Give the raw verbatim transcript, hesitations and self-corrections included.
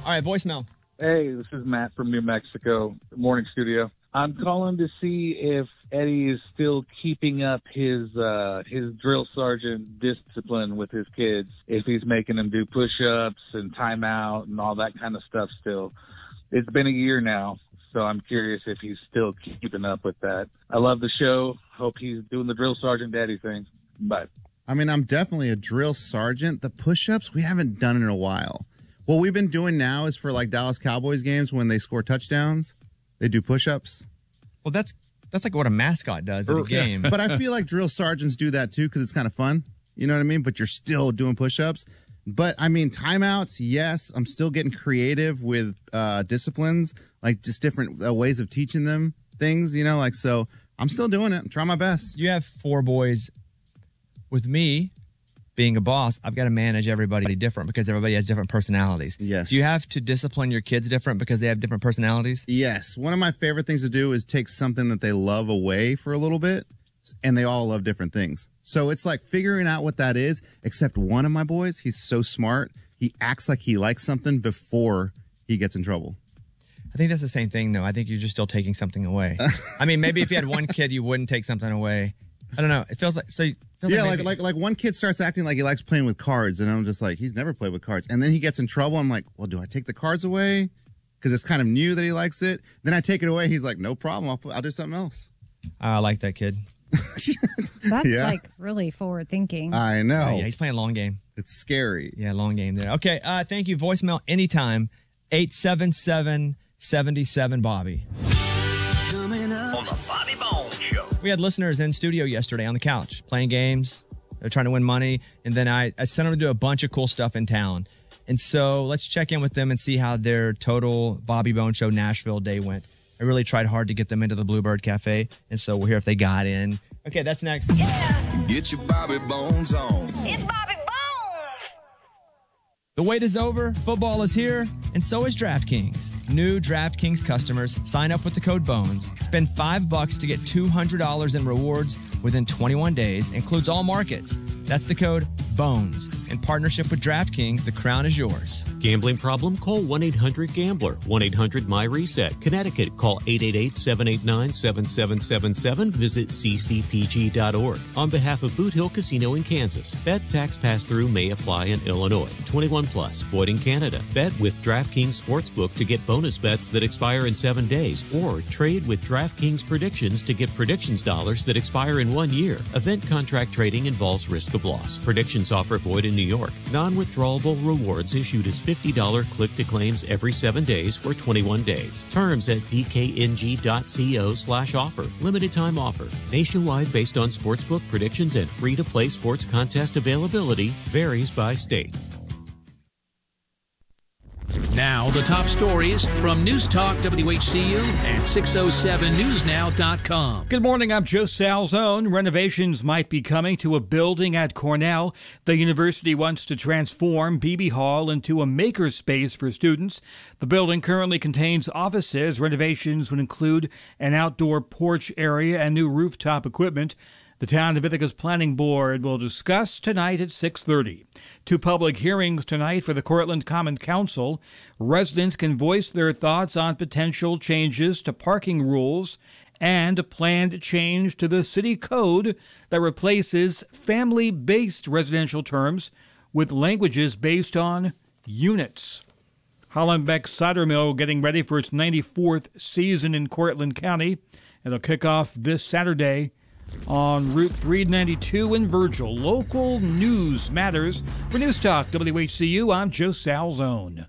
All right, voicemail. Hey, this is Matt from New Mexico, Morning Studio. I'm calling to see if Eddie is still keeping up his uh, his drill sergeant discipline with his kids, if he's making them do push-ups and timeout and all that kind of stuff still. It's been a year now, so I'm curious if he's still keeping up with that. I love the show. Hope he's doing the drill sergeant daddy thing. Bye. I mean, I'm definitely a drill sergeant. The push-ups, we haven't done in a while. What we've been doing now is for like Dallas Cowboys games when they score touchdowns, they do push-ups. Well, that's that's like what a mascot does in a game. But I feel like drill sergeants do that too because it's kind of fun. You know what I mean? But you're still doing push-ups. But, I mean, timeouts, yes. I'm still getting creative with uh, disciplines, like just different uh, ways of teaching them things, you know? Like, so I'm still doing it. I'm trying my best. You have four boys. With me being a boss, I've got to manage everybody different because everybody has different personalities. Yes. Do you have to discipline your kids different because they have different personalities? Yes. One of my favorite things to do is take something that they love away for a little bit, and they all love different things. So it's like figuring out what that is, except one of my boys, he's so smart. He acts like he likes something before he gets in trouble. I think that's the same thing, though. I think you're just still taking something away. I mean, maybe if you had one kid, you wouldn't take something away. I don't know. It feels like... so. Feels Yeah, like, like, like like one kid starts acting like he likes playing with cards, and I'm just like, he's never played with cards. And then he gets in trouble. I'm like, well, do I take the cards away? Because it's kind of new that he likes it. Then I take it away. He's like, no problem. I'll, put, I'll do something else. I like that kid. That's Yeah. like really forward thinking. I know. Oh, yeah, he's playing a long game. It's scary. Yeah, long game there. Okay, uh, thank you. Voicemail anytime. eight seven seven, seven seven, Bobby. Coming up on the Bobby Bones Show. We had listeners in studio yesterday on the couch playing games. They're trying to win money. And then I, I sent them to do a bunch of cool stuff in town. And so let's check in with them and see how their total Bobby Bones Show Nashville day went. I really tried hard to get them into the Bluebird Cafe. And so we're here if they got in. Okay, that's next. Yeah. Get your Bobby Bones on. It's Bobby Bones. The wait is over, football is here, and so is DraftKings. New DraftKings customers sign up with the code BONES. Spend five bucks to get two hundred dollars in rewards within twenty-one days. Includes all markets. That's the code BONES. In partnership with DraftKings, the crown is yours. Gambling problem? Call one eight hundred gambler. one eight hundred my reset. Connecticut, call eight eight eight, seven eight nine, seven seven seven seven. Visit c c p g dot org. On behalf of Boot Hill Casino in Kansas, bet tax pass-through may apply in Illinois. twenty-one plus, void in Canada. Bet with DraftKings Sportsbook to get bonus bets that expire in seven days, or trade with DraftKings Predictions to get predictions dollars that expire in one year. Event contract trading involves risk of loss. Predictions offer void in New York. Non-withdrawable rewards issued as fifty dollars click-to-claims every seven days for twenty-one days. Terms at d k n g dot co slash offer. Limited time offer. Nationwide based on sportsbook predictions and free-to-play sports contest availability. Varies by state. Now, the top stories from News Talk W H C U and six oh seven news now dot com. Good morning, I'm Joe Salzone. Renovations might be coming to a building at Cornell. The university wants to transform Beebe Hall into a makerspace for students. The building currently contains offices. Renovations would include an outdoor porch area and new rooftop equipment. The Town of Ithaca's Planning Board will discuss tonight at six thirty. Two public hearings tonight for the Cortland Common Council. Residents can voice their thoughts on potential changes to parking rules and a planned change to the city code that replaces family-based residential terms with languages based on units. Hollenbeck Cider Mill getting ready for its ninety-fourth season in Cortland County. It'll kick off this Saturday on Route three ninety-two in Virgil. Local news matters. For News Talk W H C U, I'm Joe Salzone.